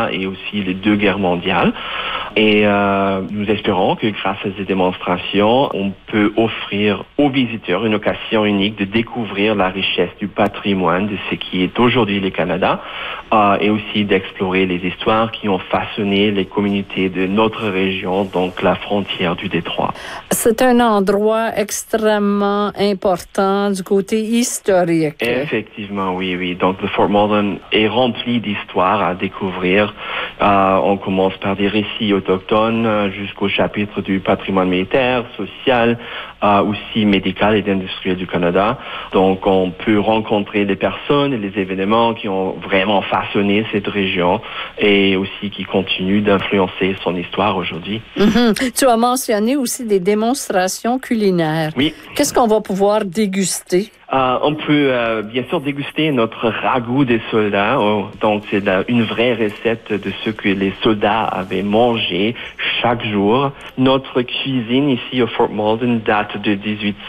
et aussi les 2 guerres mondiales. Et nous espérons que grâce à ces démonstrations, on peut offrir aux visiteurs une occasion unique de découvrir la richesse du patrimoine de ce qui est aujourd'hui le Canada et aussi d'explorer les histoires qui ont façonné les communautés de notre région, donc la frontière du Détroit. C'est un endroit extrêmement important du côté historique. Effectivement, oui. Donc le Fort Malden est rempli d'histoires à découvrir. On commence par des récits autochtones jusqu'au chapitre du patrimoine militaire, social, aussi médical et industriel du Canada. Donc on peut rencontrer les personnes et les événements qui ont vraiment façonné cette région et aussi qui continuent d'influencer son histoire aujourd'hui. Mm-hmm. Tu as mentionné aussi des démonstrations culinaires. Oui. Qu'est-ce qu'on va pouvoir déguster? On peut bien sûr déguster notre ragoût des soldats. Donc c'est une vraie recette de ce que les soldats avaient mangé chaque jour. Notre cuisine ici au Fort Malden date de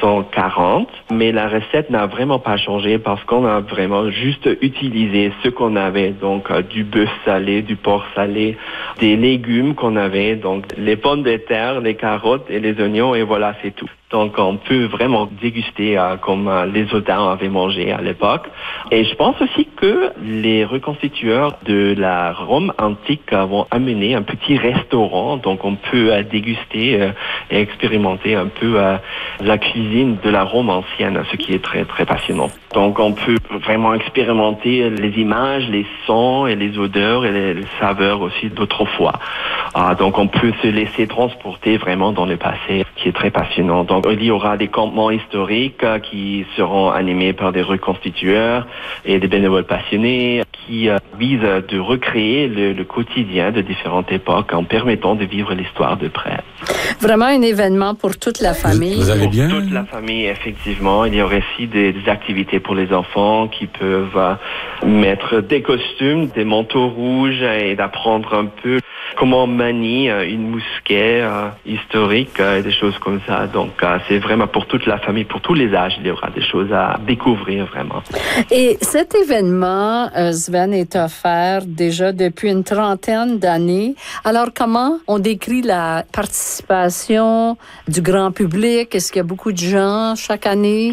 1840, mais la recette n'a vraiment pas changé parce qu'on a vraiment juste utilisé ce qu'on avait. Donc du bœuf salé, du porc salé, des légumes qu'on avait, donc les pommes de terre, les carottes et les oignons, et voilà, c'est tout. Donc, on peut vraiment déguster comme les soldats avaient mangé à l'époque. Et je pense aussi que les reconstitueurs de la Rome antique vont amener un petit restaurant. Donc, on peut déguster et expérimenter un peu la cuisine de la Rome ancienne, ce qui est très, très passionnant. Donc, on peut vraiment expérimenter les images, les sons et les odeurs et les saveurs aussi d'autrefois. Donc, on peut se laisser transporter vraiment dans le passé, qui est très passionnant. Donc, il y aura des campements historiques qui seront animés par des reconstitueurs et des bénévoles passionnés qui visent de recréer le quotidien de différentes époques en permettant de vivre l'histoire de près. Vraiment un événement pour toute la famille. Vous allez bien? Pour toute la famille, effectivement. Il y aura aussi des activités pour les enfants qui peuvent mettre des costumes, des manteaux rouges et d'apprendre un peu comment manier une mousquet historique et des choses comme ça. Donc, c'est vraiment pour toute la famille, pour tous les âges, il y aura des choses à découvrir vraiment. Et cet événement, Sven, est offert déjà depuis une trentaine d'années. Alors, comment on décrit la participation du grand public? Est-ce qu'il y a beaucoup de gens chaque année?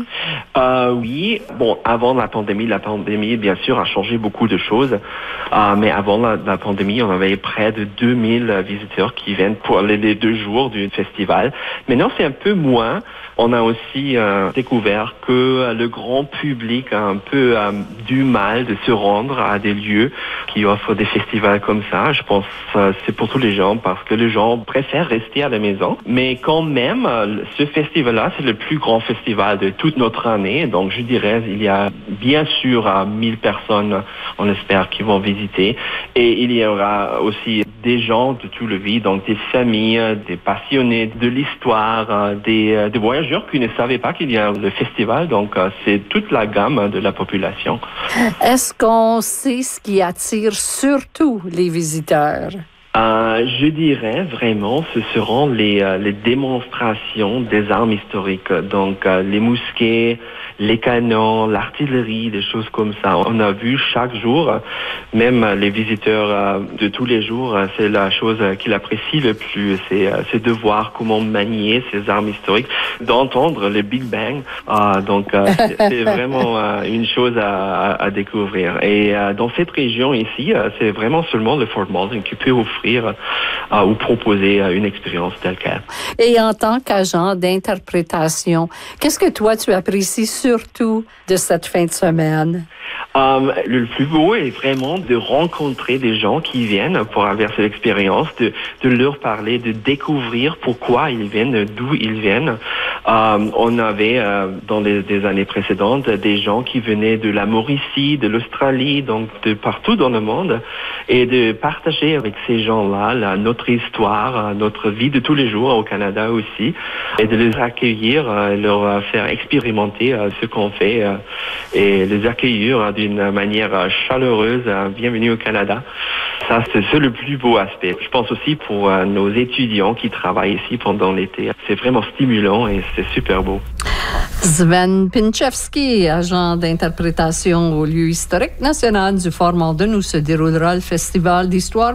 Oui. Bon, avant la pandémie, bien sûr, a changé beaucoup de choses. Mais avant la pandémie, on avait près de 2000 visiteurs qui viennent pour les 2 jours du festival. Maintenant, c'est un peu moins. On a aussi découvert que le grand public a un peu du mal de se rendre à des lieux qui offrent des festivals comme ça. Je pense que c'est pour tous les gens parce que les gens préfèrent rester à la maison. Mais quand même, ce festival-là, c'est le plus grand festival de toute notre année. Donc, je dirais, il y a bien sûr 1000 personnes, on espère, qui vont visiter. Et il y aura aussi des gens de tout le vie, donc des familles, des passionnés de l'histoire, des voyageurs qui ne savaient pas qu'il y a le festival. Donc, c'est toute la gamme de la population. Est-ce qu'on sait ce qui attire surtout les visiteurs? Je dirais vraiment, ce seront les démonstrations des armes historiques. Donc, les mousquets, les canons, l'artillerie, des choses comme ça. On a vu chaque jour, même les visiteurs de tous les jours, c'est la chose qu'ils apprécient le plus. C'est de voir comment manier ces armes historiques, d'entendre le Big Bang. Donc, c'est vraiment une chose à découvrir. Et dans cette région ici, c'est vraiment seulement le Fort Malden qui peut offrir ou proposer une expérience telle quelle. Et en tant qu'agent d'interprétation, qu'est-ce que toi, tu apprécies surtout de cette fin de semaine? Le plus beau est vraiment de rencontrer des gens qui viennent pour avoir cette expérience, de leur parler, de découvrir pourquoi ils viennent, d'où ils viennent. On avait, dans des années précédentes, des gens qui venaient de la Mauricie, de l'Australie, donc de partout dans le monde, et de partager avec ces gens-là notre histoire, notre vie de tous les jours au Canada aussi, et de les accueillir, leur faire expérimenter ce qu'on fait, et les accueillir d'une manière chaleureuse. Bienvenue au Canada. Ça, c'est le plus beau aspect. Je pense aussi pour nos étudiants qui travaillent ici pendant l'été. C'est vraiment stimulant et c'est super beau. Sven Pinchevski, agent d'interprétation au lieu historique national du Fort Malden où se déroulera le Festival d'histoire